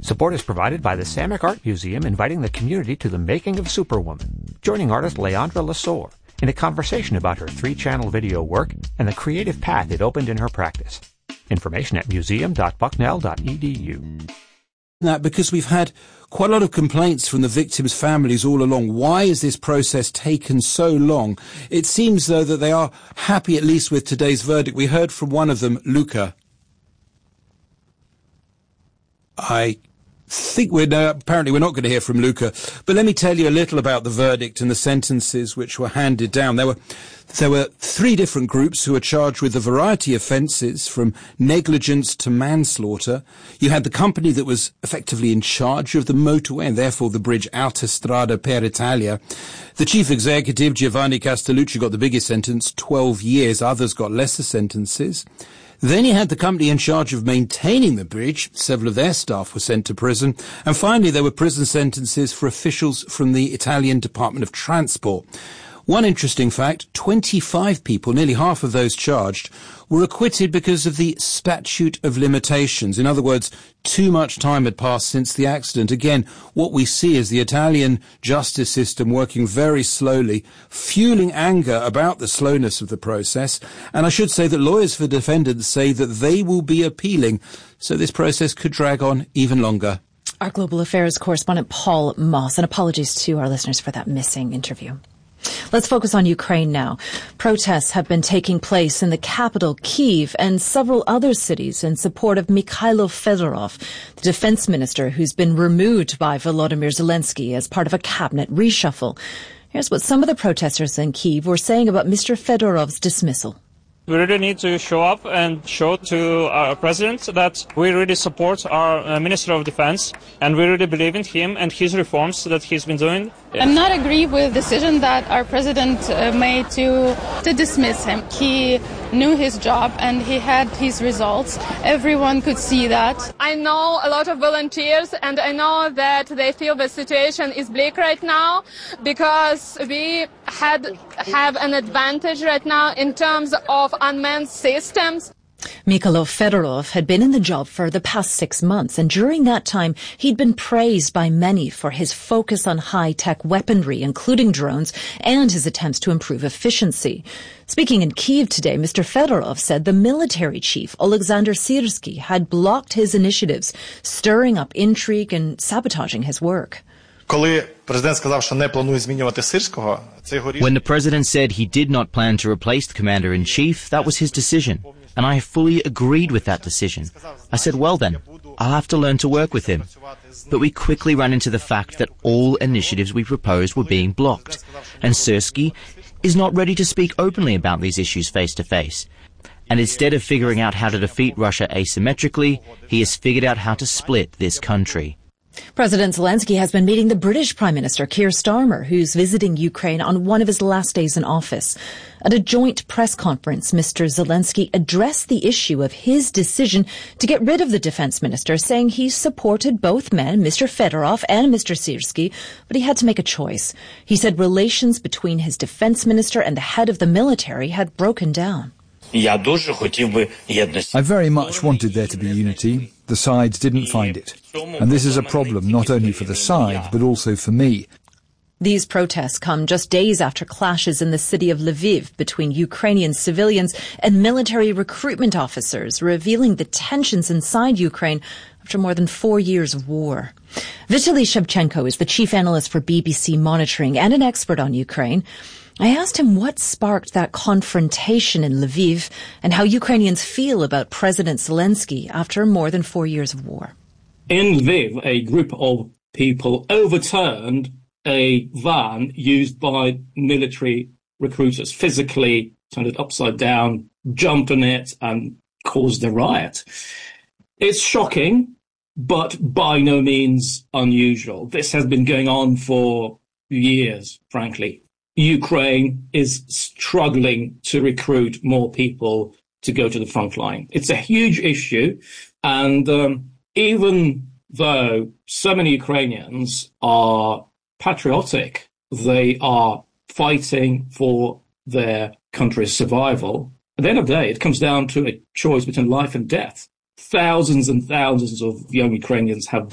Support is provided by the Samek Art Museum, inviting the community to the making of Superwoman, joining artist Leandra Lesor in a conversation about her 3-channel video work and the creative path it opened in her practice. Information at museum.bucknell.edu. That because we've had quite a lot of complaints from the victims' families all along. Why has this process taken so long? It seems, though, that they are happy at least with today's verdict. We heard from one of them, Luca. I think apparently we're not going to hear from Luca, but let me tell you a little about the verdict and the sentences which were handed down. There were 3 different groups who were charged with a variety of offences, from negligence to manslaughter. You had the company that was effectively in charge of the motorway and therefore the bridge Autostrada per Italia. The chief executive, Giovanni Castellucci, got the biggest sentence, 12 years. Others got lesser sentences. Then you had the company in charge of maintaining the bridge. Several of their staff were sent to prison. And finally, there were prison sentences for officials from the Italian Department of Transport. One interesting fact, 25 people, nearly half of those charged, were acquitted because of the statute of limitations. In other words, too much time had passed since the accident. Again, what we see is the Italian justice system working very slowly, fueling anger about the slowness of the process. And I should say that lawyers for defendants say that they will be appealing, so this process could drag on even longer. Our global affairs correspondent Paul Moss, and apologies to our listeners for that missing interview. Let's focus on Ukraine now. Protests have been taking place in the capital, Kyiv, and several other cities in support of Mikhailo Fedorov, the defense minister who's been removed by Volodymyr Zelensky as part of a cabinet reshuffle. Here's what some of the protesters in Kyiv were saying about Mr. Fedorov's dismissal. We really need to show up and show to our president that we really support our Minister of Defense and we really believe in him and his reforms that he's been doing. I'm not agree with the decision that our president made to dismiss him. He knew his job and he had his results. Everyone could see that. I know a lot of volunteers and I know that they feel the situation is bleak right now because we have an advantage right now in terms of unmanned systems. Mikhailo Fedorov had been in the job for the past 6 months, and during that time he'd been praised by many for his focus on high-tech weaponry, including drones, and his attempts to improve efficiency. Speaking in Kyiv today, Mr. Fedorov said the military chief, Alexander Syrsky, had blocked his initiatives, stirring up intrigue and sabotaging his work. When the president said he did not plan to replace the commander-in-chief, that was his decision, and I fully agreed with that decision. I said, well then, I'll have to learn to work with him. But we quickly ran into the fact that all initiatives we proposed were being blocked, and Syrsky is not ready to speak openly about these issues face-to-face. And instead of figuring out how to defeat Russia asymmetrically, he has figured out how to split this country. President Zelensky has been meeting the British Prime Minister Keir Starmer, who's visiting Ukraine on one of his last days in office. At a joint press conference, Mr. Zelensky addressed the issue of his decision to get rid of the defense minister, saying he supported both men, Mr. Fedorov and Mr. Syrsky, but he had to make a choice. He said relations between his defense minister and the head of the military had broken down. I very much wanted there to be unity. The sides didn't find it. And this is a problem not only for the sides, but also for me. These protests come just days after clashes in the city of Lviv between Ukrainian civilians and military recruitment officers, revealing the tensions inside Ukraine after more than 4 years of war. Vitaly Shevchenko is the chief analyst for BBC Monitoring and an expert on Ukraine. I asked him what sparked that confrontation in Lviv and how Ukrainians feel about President Zelensky after more than 4 years of war. In Lviv, a group of people overturned a van used by military recruiters, physically turned it upside down, jumped on it, and caused a riot. It's shocking, but by no means unusual. This has been going on for years, frankly. Ukraine is struggling to recruit more people to go to the front line. It's a huge issue, and even though so many Ukrainians are patriotic, they are fighting for their country's survival. At the end of the day, it comes down to a choice between life and death. Thousands and thousands of young Ukrainians have